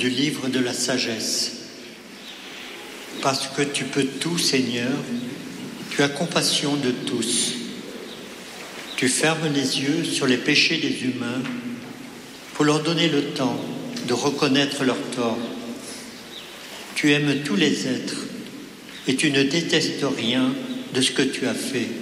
du livre de la sagesse. Parce que tu peux tout, Seigneur, tu as compassion de tous. Tu fermes les yeux sur les péchés des humains pour leur donner le temps de reconnaître leurs torts. Tu aimes tous les êtres et tu ne détestes rien de ce que tu as fait.